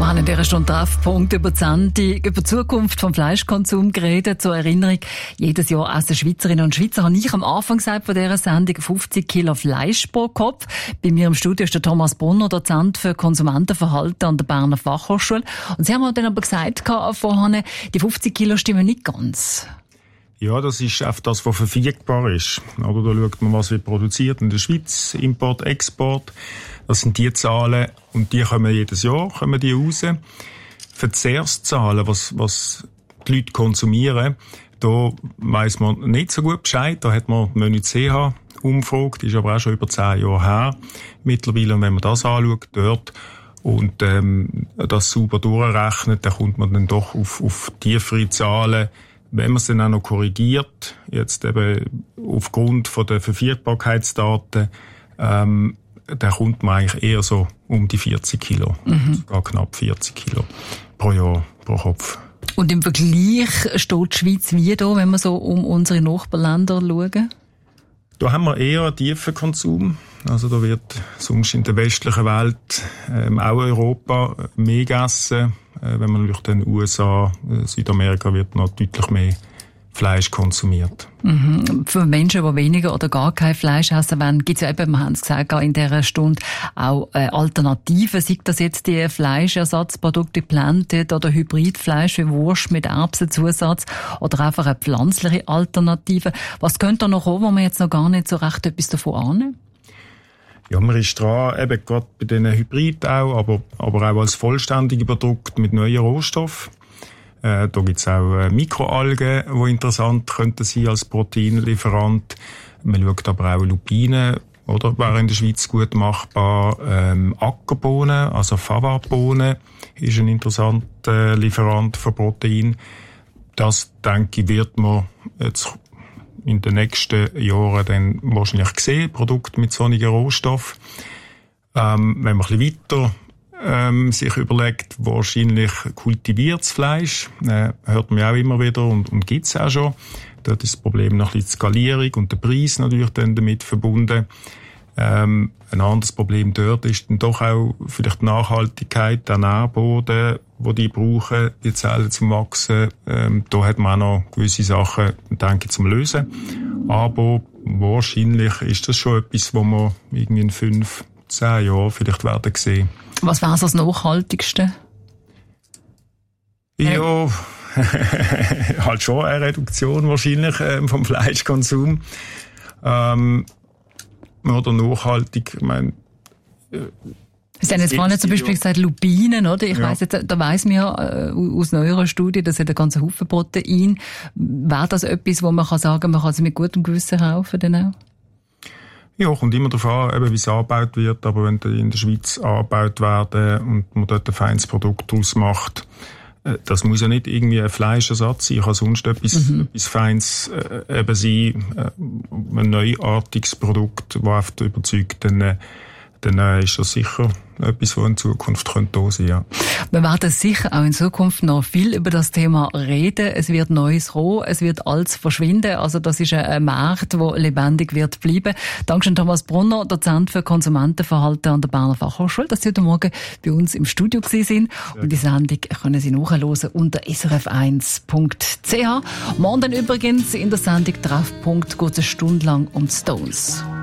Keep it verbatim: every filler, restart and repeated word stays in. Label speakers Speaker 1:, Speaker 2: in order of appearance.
Speaker 1: Wir haben in dieser Stunde Treffpunkt über die Sendung, über die Zukunft vom Fleischkonsum geredet. Zur Erinnerung, jedes Jahr essen Schweizerinnen und Schweizer, habe ich am Anfang gesagt von dieser Sendung, fünfzig Kilo Fleisch pro Kopf. Bei mir im Studio ist der Thomas Brunner, Dozent für Konsumentenverhalten an der Berner Fachhochschule. Und Sie haben mir dann aber gesagt, vorhin, die fünfzig Kilo stimmen nicht ganz.
Speaker 2: Ja, das ist einfach das, was verfügbar ist. Oder da schaut man, was wird produziert in der Schweiz, Import, Export. Das sind die Zahlen und die kommen jedes Jahr, kommen die raus. Verzehrszahlen, was, was die Leute konsumieren, da weiss man nicht so gut Bescheid. Da hat man die Menü C H umgefragt, die ist aber auch schon über zehn Jahre her mittlerweile. Und wenn man das anschaut, dort, und ähm, das sauber durchrechnet, dann kommt man dann doch auf, auf tiefere Zahlen. Wenn man es dann auch noch korrigiert, jetzt eben aufgrund von der Verfügbarkeitsdaten, ähm, dann kommt man eigentlich eher so um die vierzig Kilo, mhm. sogar knapp vierzig Kilo pro Jahr, pro Kopf.
Speaker 1: Und im Vergleich steht die Schweiz wie da, wenn wir so um unsere Nachbarländer schauen?
Speaker 2: Da haben wir eher einen tiefen Konsum. Also da wird sonst in der westlichen Welt, ähm, auch Europa, mehr gegessen. Äh, wenn man durch den U S A, äh, Südamerika wird noch deutlich mehr Fleisch konsumiert.
Speaker 1: Mhm. Für Menschen, die weniger oder gar kein Fleisch essen wollen, gibt es ja eben, wir haben es gesagt, in dieser Stunde auch äh, Alternativen. Sei das jetzt die Fleischersatzprodukte, Planted oder Hybridfleisch wie Wurst mit Erbsenzusatz oder einfach eine pflanzliche Alternative. Was könnte da noch kommen, wo man jetzt noch gar nicht so recht etwas davon ahnen?
Speaker 2: Ja, man ist dran, eben gerade bei diesen Hybrid auch, aber, aber auch als vollständige Produkte mit neuen Rohstoffen. Äh, da gibt's auch äh, Mikroalgen, die interessant könnten sein als Proteinlieferant. Man schaut aber auch Lupinen, oder? Wäre in der Schweiz gut machbar. Ähm, Ackerbohnen, also Fava-Bohnen, ist ein interessanter Lieferant für Protein. Das, denke ich, wird man jetzt in den nächsten Jahren dann wahrscheinlich sehen, Produkte mit solchen Rohstoffen. Ähm, wenn man ein bisschen weiter ähm, sich überlegt, wahrscheinlich kultiviertes Fleisch, äh, hört man ja auch immer wieder und, und gibt's auch schon. Dort ist das Problem noch ein bisschen die Skalierung und der Preis natürlich dann damit verbunden. Ähm, ein anderes Problem dort ist dann doch auch vielleicht die Nachhaltigkeit der Nährboden, die die brauchen, die Zellen zum Wachsen. Ähm, da hat man auch noch gewisse Sachen, denke ich, zum Lösen. Aber wahrscheinlich ist das schon etwas, wo wir irgendwie in fünf, zehn Jahren vielleicht werden sehen.
Speaker 1: Was wäre das Nachhaltigste?
Speaker 2: Ja, halt schon eine Reduktion wahrscheinlich ähm, vom Fleischkonsum. Ähm, oder nachhaltig, ich meine, äh,
Speaker 1: Sie haben jetzt vorhin zum Beispiel gesagt, Lupinen, oder? Ich ja. weiss jetzt, da weiss man ja äh, aus neuerer Studie, das hat einen ganzen Haufen Protein. Wäre das etwas, wo man kann sagen, man kann es mit gutem Gewissen kaufen dann auch?
Speaker 2: Ja, kommt immer darauf an, eben, wie es angebaut wird. Aber wenn die in der Schweiz angebaut werden und man dort ein feines Produkt daraus macht, äh, das muss ja nicht irgendwie ein Fleischersatz sein. Kann sonst etwas, mhm. etwas Feines äh, eben sein, äh, ein neuartiges Produkt, das einfach überzeugt, dann, äh, dann äh, ist das sicher etwas, was in Zukunft könnte da sein, ja.
Speaker 1: Wir werden sicher auch in Zukunft noch viel über das Thema reden. Es wird Neues kommen, es wird alles verschwinden. Also das ist ein Markt, der lebendig wird bleiben. Dankeschön Thomas Brunner, Dozent für Konsumentenverhalten an der Berner Fachhochschule, dass Sie heute Morgen bei uns im Studio gewesen sind. Und die Sendung können Sie nachhören unter s r f eins punkt c h. Morgen übrigens in der Sendung Treffpunkt geht es eine Stunde lang um die Stones.